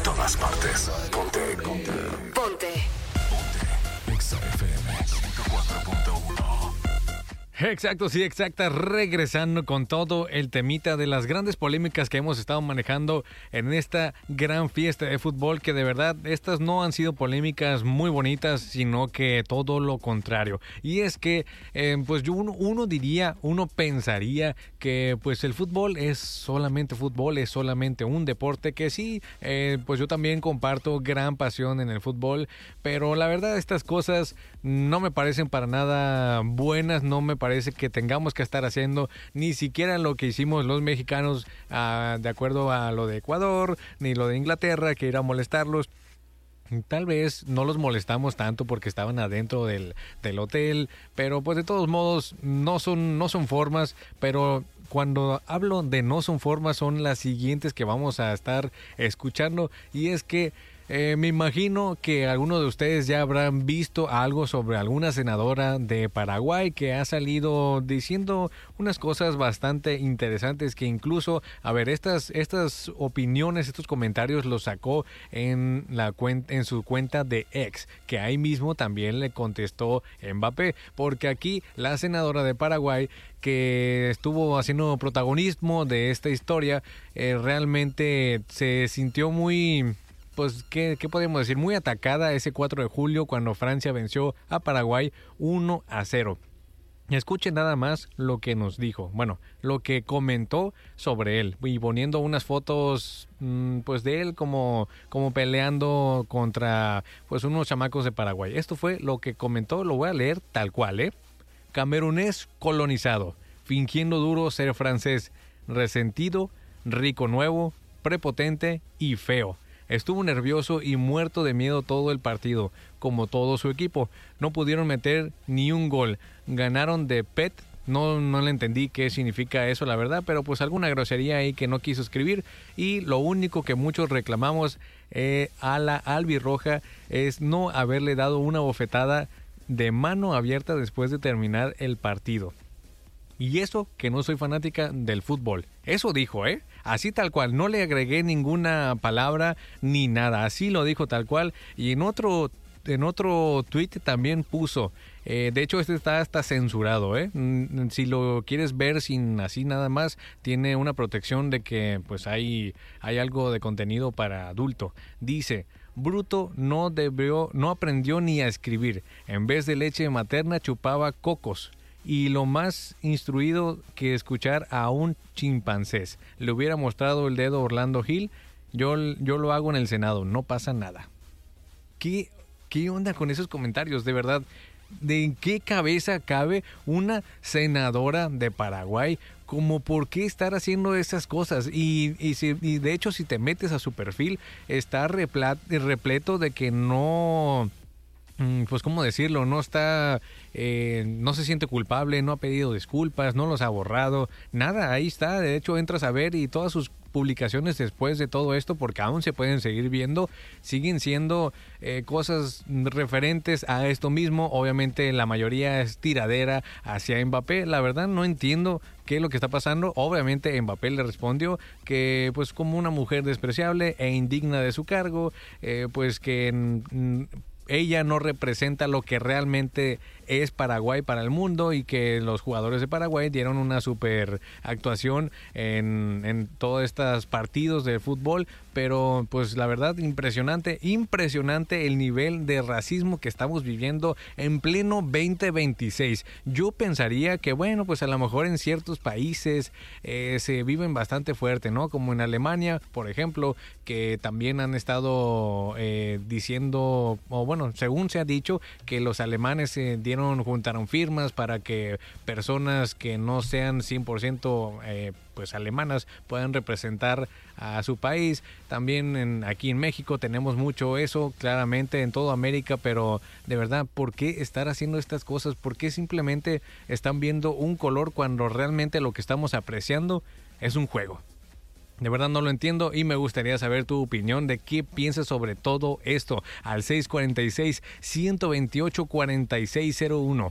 todas partes. Ponte. Exa FM 104.1. Exacto, sí, exacta. Regresando con todo el temita de las grandes polémicas que hemos estado manejando en esta gran fiesta de fútbol, que de verdad estas no han sido polémicas muy bonitas, sino que todo lo contrario. Y es que, pues uno pensaría que pues el fútbol es solamente un deporte que sí, pues yo también comparto gran pasión en el fútbol, pero la verdad estas cosas no me parecen para nada buenas, no me parece que tengamos que estar haciendo ni siquiera lo que hicimos los mexicanos de acuerdo a lo de Ecuador, ni lo de Inglaterra, que ir a molestarlos. Tal vez no los molestamos tanto porque estaban adentro del hotel, pero pues de todos modos no son formas, pero cuando hablo de no son formas son las siguientes que vamos a estar escuchando, y es que me imagino que algunos de ustedes ya habrán visto algo sobre alguna senadora de Paraguay que ha salido diciendo unas cosas bastante interesantes, que incluso, a ver, estas opiniones, estos comentarios los sacó en su cuenta de X, que ahí mismo también le contestó Mbappé, porque aquí la senadora de Paraguay, que estuvo haciendo protagonismo de esta historia, realmente se sintió muy... Pues, ¿qué podemos decir? Muy atacada ese 4 de julio cuando Francia venció a Paraguay 1-0. Escuchen nada más lo que nos dijo, bueno, lo que comentó sobre él, y poniendo unas fotos pues de él como peleando contra pues unos chamacos de Paraguay. Esto fue lo que comentó, lo voy a leer tal cual, Camerunés colonizado, fingiendo duro ser francés, resentido, rico nuevo, prepotente y feo. Estuvo nervioso y muerto de miedo todo el partido, como todo su equipo. No pudieron meter ni un gol. Ganaron de pet. No le entendí qué significa eso, la verdad, pero pues alguna grosería ahí que no quiso escribir. Y lo único que muchos reclamamos a la albirroja es no haberle dado una bofetada de mano abierta después de terminar el partido. Y eso que no soy fanática del fútbol. Eso dijo, así tal cual. No le agregué ninguna palabra ni nada. Así lo dijo tal cual. Y en otro tweet también puso. De hecho, este está hasta censurado, Si lo quieres ver sin así nada más, tiene una protección de que pues hay algo de contenido para adulto. Dice: bruto, no aprendió ni a escribir. En vez de leche materna chupaba cocos. Y lo más instruido que escuchar a un chimpancés. Le hubiera mostrado el dedo a Orlando Gil. Yo lo hago en el Senado, no pasa nada. ¿Qué onda con esos comentarios? De verdad, ¿de qué cabeza cabe una senadora de Paraguay? Como por qué estar haciendo esas cosas. Y de hecho, si te metes a su perfil, está repleto de que no... Pues, ¿cómo decirlo? No está, no se siente culpable, no ha pedido disculpas, no los ha borrado, nada, ahí está. De hecho, entras a ver y todas sus publicaciones después de todo esto, porque aún se pueden seguir viendo, siguen siendo cosas referentes a esto mismo. Obviamente la mayoría es tiradera hacia Mbappé. La verdad no entiendo qué es lo que está pasando. Obviamente Mbappé le respondió que pues como una mujer despreciable e indigna de su cargo, pues que... ella no representa lo que realmente es Paraguay para el mundo, y que los jugadores de Paraguay dieron una super actuación en todos estos partidos de fútbol. Pero pues la verdad impresionante el nivel de racismo que estamos viviendo en pleno 2026. Yo pensaría que bueno, pues a lo mejor en ciertos países se viven bastante fuerte, ¿no? Como en Alemania, por ejemplo, que también han estado diciendo, o bueno, según se ha dicho, que los alemanes juntaron firmas para que personas que no sean 100% pues alemanas puedan representar a su país. También aquí en México tenemos mucho eso, claramente en toda América, pero de verdad, ¿por qué estar haciendo estas cosas? ¿Por qué simplemente están viendo un color cuando realmente lo que estamos apreciando es un juego? De verdad no lo entiendo y me gustaría saber tu opinión de qué piensas sobre todo esto al 646-128-4601.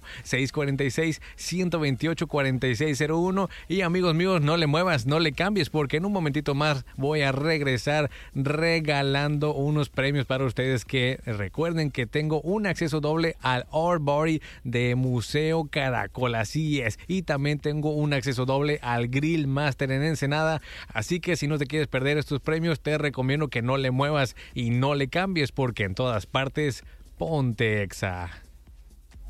646-128-4601. Y amigos míos, no le muevas, no le cambies, porque en un momentito más voy a regresar regalando unos premios para ustedes, que recuerden que tengo un acceso doble al Arbory de Museo Caracol. Así es. Y también tengo un acceso doble al Grill Master en Ensenada. Así que si no te quieres perder estos premios, te recomiendo que no le muevas y no le cambies, porque en todas partes, ponte Exa.